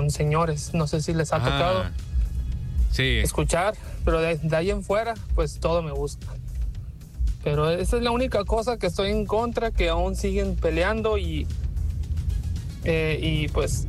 son señores. No sé si les ha tocado escuchar, pero de ahí en fuera, pues todo me gusta. Pero esa es la única cosa que estoy en contra, que aún siguen peleando y pues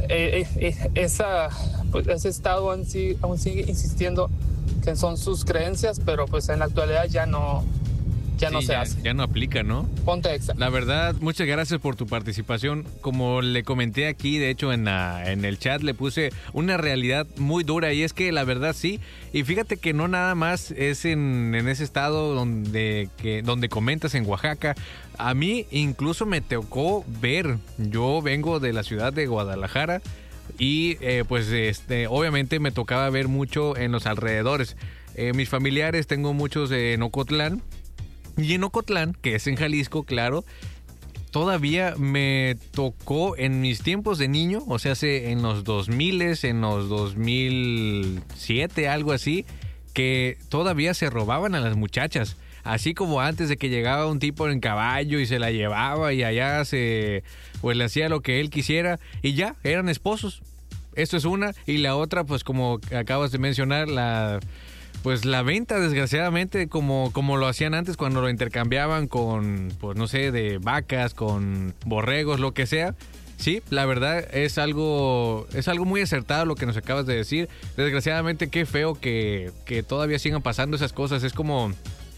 ese estado aún sigue insistiendo que son sus creencias, pero pues en la actualidad ya no se hace. Ya no aplica, ¿no? Ponte Exa. La verdad, muchas gracias por tu participación. Como le comenté aquí, de hecho en el chat le puse una realidad muy dura, y es que la verdad sí. Y fíjate que no nada más es en ese estado donde comentas, en Oaxaca. A mí incluso me tocó ver, yo vengo de la ciudad de Guadalajara, y pues obviamente me tocaba ver mucho en los alrededores. Mis familiares, tengo muchos en Ocotlán. Y en Ocotlán, que es en Jalisco, claro, todavía me tocó en mis tiempos de niño, o sea, en los 2000, en los 2007, algo así, que todavía se robaban a las muchachas. Así como antes de que llegaba un tipo en caballo y se la llevaba y allá pues le hacía lo que él quisiera y ya, eran esposos. Esto es una. Y la otra, pues como acabas de mencionar, la venta, desgraciadamente, como lo hacían antes, cuando lo intercambiaban con, pues no sé, de vacas, con borregos, lo que sea. Sí, la verdad es algo muy acertado lo que nos acabas de decir. Desgraciadamente, qué feo que todavía sigan pasando esas cosas. Es como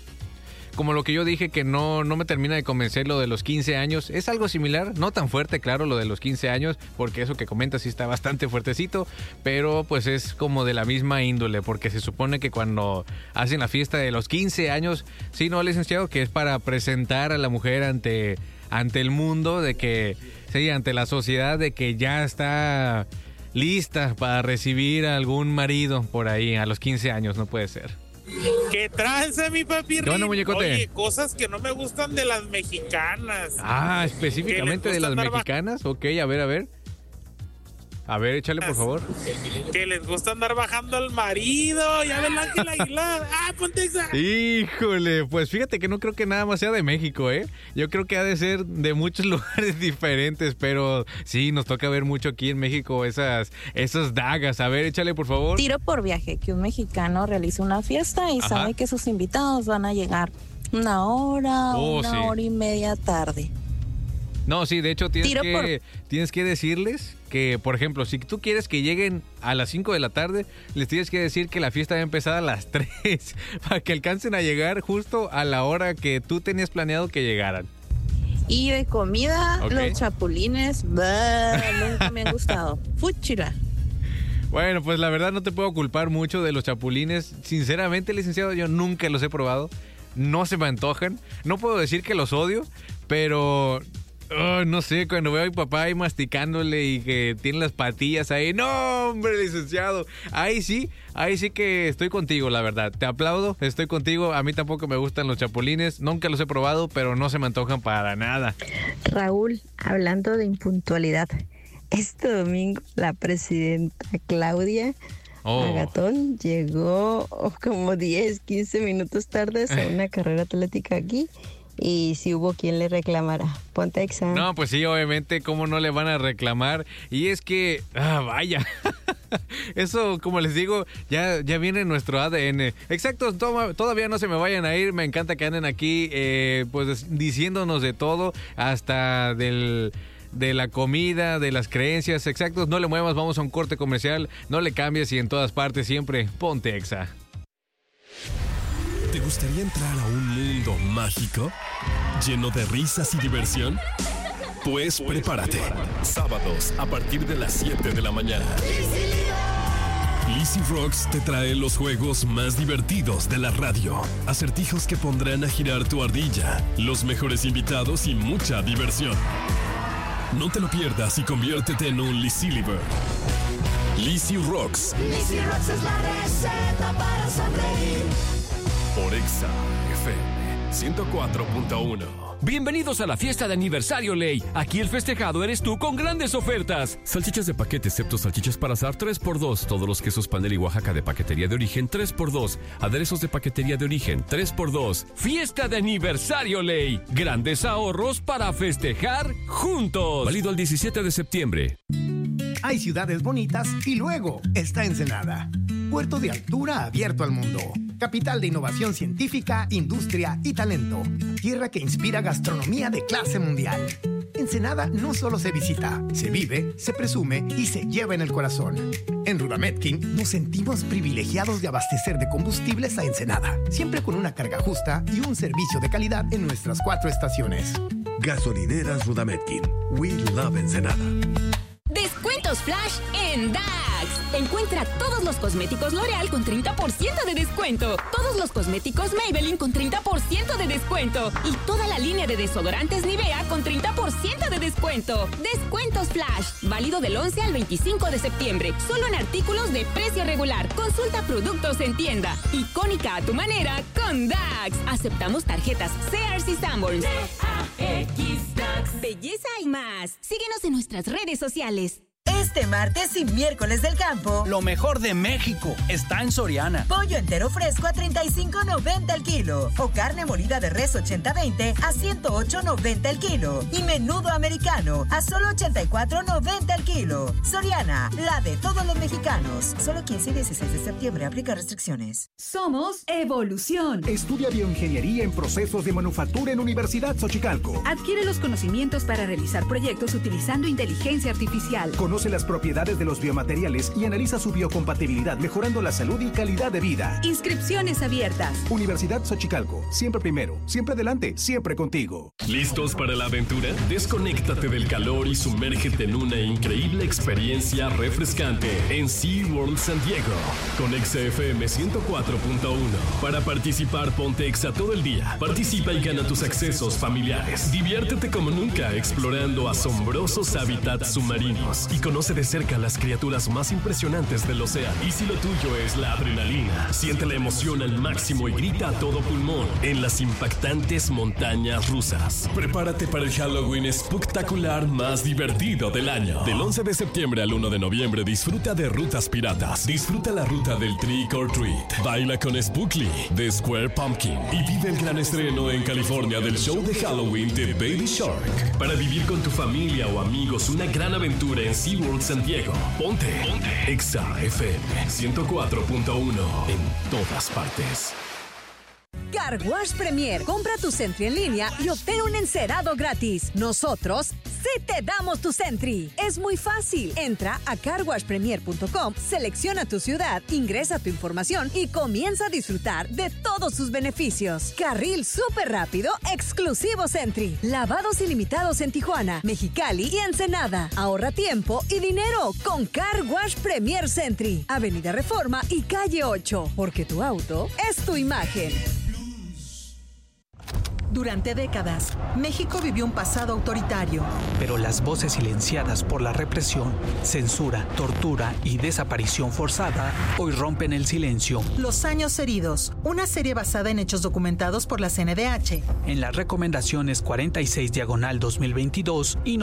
lo que yo dije, que no me termina de convencer lo de los 15 años. Es algo similar, no tan fuerte, claro, lo de los 15 años, porque eso que comentas sí está bastante fuertecito, pero pues es como de la misma índole, porque se supone que cuando hacen la fiesta de los 15 años, sí, no, licenciado, que es para presentar a la mujer ante el mundo, de que, sí, ante la sociedad, de que ya está lista para recibir a algún marido por ahí a los 15 años, no puede ser. ¿Qué trance, mi papi? ¿Qué onda, muñecote? Oye, cosas que no me gustan de las mexicanas. Ah, específicamente de las mexicanas. Ok, a ver. A ver, échale, por favor. Que les gusta andar bajando al marido. Ya ven Ángel Aguilar. ¡Ah, ponte esa! Híjole, pues fíjate que no creo que nada más sea de México, ¿eh? Yo creo que ha de ser de muchos lugares diferentes, pero sí, nos toca ver mucho aquí en México esas dagas. A ver, échale, por favor. Tiro por viaje, que un mexicano realiza una fiesta y sabe que sus invitados van a llegar una hora y media tarde. No, sí, de hecho tienes que decirles que, por ejemplo, si tú quieres que lleguen a las 5 de la tarde, les tienes que decir que la fiesta va a empezar a las 3 para que alcancen a llegar justo a la hora que tú tenías planeado que llegaran. Y de comida, los chapulines, nunca me han gustado. Fúchila. Bueno, pues la verdad no te puedo culpar mucho de los chapulines. Sinceramente, licenciado, yo nunca los he probado. No se me antojan. No puedo decir que los odio, pero... no sé, cuando veo a mi papá ahí masticándole y que tiene las patillas ahí, no, hombre, licenciado, ahí sí que estoy contigo, la verdad, te aplaudo, estoy contigo. A mí tampoco me gustan los chapulines, nunca los he probado, pero no se me antojan para nada. Raúl, hablando de impuntualidad, este domingo la presidenta Claudia Agatón llegó como 10, 15 minutos tarde a una carrera atlética aquí. Y si hubo quien le reclamara. Ponte Exa. No, pues sí, obviamente, ¿cómo no le van a reclamar? Y es que, vaya, eso, como les digo, ya viene en nuestro ADN. Exacto, todavía no se me vayan a ir. Me encanta que anden aquí, pues, diciéndonos de todo, hasta de la comida, de las creencias. Exactos, no le muevas, vamos a un corte comercial. No le cambies y en todas partes siempre, ponte Exa. ¿Te gustaría entrar a un mundo mágico? ¿Lleno de risas y diversión? Pues prepárate. Sábados a partir de las 7 de la mañana. Lizzy Rocks te trae los juegos más divertidos de la radio. Acertijos que pondrán a girar tu ardilla. Los mejores invitados y mucha diversión. No te lo pierdas y conviértete en un Lizzy Liver. Lizzy Rocks. Lizzy Rocks es la receta para sonreír. Por Exa FM 104.1. Bienvenidos a la fiesta de aniversario Ley. Aquí el festejado eres tú con grandes ofertas. Salchichas de paquete excepto salchichas para asar 3x2. Todos los quesos Panela y Oaxaca de paquetería de origen 3x2. Aderezos de paquetería de origen 3x2. Fiesta de aniversario Ley. Grandes ahorros para festejar juntos. Válido el 17 de septiembre. Hay ciudades bonitas y luego está Ensenada. Puerto de altura abierto al mundo. Capital de innovación científica, industria y talento. Tierra que inspira gastronomía de clase mundial. Ensenada no solo se visita, se vive, se presume y se lleva en el corazón. En Rudametkin nos sentimos privilegiados de abastecer de combustibles a Ensenada, siempre con una carga justa y un servicio de calidad en nuestras 4 estaciones. Gasolineras Rudametkin. We love Ensenada. Descuentos Flash en DAX. Encuentra todos los cosméticos L'Oreal con 30% de descuento. Todos los cosméticos Maybelline con 30% de descuento. Y toda la línea de desodorantes Nivea con 30% de descuento. Descuentos Flash. Válido del 11 al 25 de septiembre. Solo en artículos de precio regular. Consulta productos en tienda. Icónica a tu manera con DAX. Aceptamos tarjetas Sears y Sanborns. DAX DAX. Belleza y más. Síguenos en nuestras redes sociales. Este martes y miércoles del campo, lo mejor de México está en Soriana. Pollo entero fresco a $35.90 el kilo. O carne molida de res 80-20 a $108.90 el kilo. Y menudo americano a solo $84.90 el kilo. Soriana, la de todos los mexicanos. Solo 15 y 16 de septiembre. Aplica restricciones. Somos Evolución. Estudia bioingeniería en procesos de manufactura en Universidad Xochicalco. Adquiere los conocimientos para realizar proyectos utilizando inteligencia artificial. Conoce las propiedades de los biomateriales y analiza su biocompatibilidad, mejorando la salud y calidad de vida. Inscripciones abiertas. Universidad Xochicalco. Siempre primero, siempre adelante, siempre contigo. ¿Listos para la aventura? Desconéctate del calor y sumérgete en una increíble experiencia refrescante en SeaWorld San Diego con XFM 104.1. Para participar, ponte Exa todo el día. Participa y gana tus accesos familiares. Diviértete como nunca explorando asombrosos hábitats submarinos y conoce de cerca las criaturas más impresionantes del océano. Y si lo tuyo es la adrenalina, siente la emoción al máximo y grita a todo pulmón en las impactantes montañas rusas. Prepárate para el Halloween espectacular más divertido del año. Del 11 de septiembre al 1 de noviembre disfruta de rutas piratas. Disfruta la ruta del Trick or Treat. Baila con Spookly de Square Pumpkin y vive el gran estreno en California del show de Halloween de Baby Shark. Para vivir con tu familia o amigos una gran aventura en SeaWorld San Diego. Ponte Exa FM 104.1 en todas partes. Car Wash Premier. Compra tu Sentry en línea y obtén un encerado gratis. Nosotros sí te damos tu Sentry. Es muy fácil. Entra a carwashpremier.com, selecciona tu ciudad, ingresa tu información y comienza a disfrutar de todos sus beneficios. Carril súper rápido, exclusivo Sentry. Lavados ilimitados en Tijuana, Mexicali y Ensenada. Ahorra tiempo y dinero con Car Wash Premier Sentry. Avenida Reforma y Calle 8. Porque tu auto es tu imagen. Durante décadas, México vivió un pasado autoritario. Pero las voces silenciadas por la represión, censura, tortura y desaparición forzada hoy rompen el silencio. Los años heridos, una serie basada en hechos documentados por la CNDH. En las recomendaciones 46/2022 y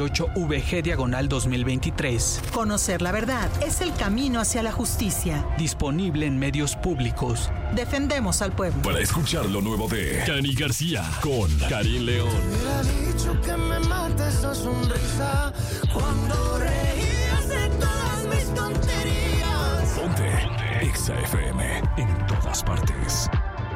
98/VG/2023. Conocer la verdad es el camino hacia la justicia. Disponible en medios públicos. Defendemos al pueblo. Para escuchar lo nuevo de Cani García con Karim León. Hubiera dicho que me mata esa sonrisa cuando reías de todas mis tonterías. Ponte Exa FM en todas partes.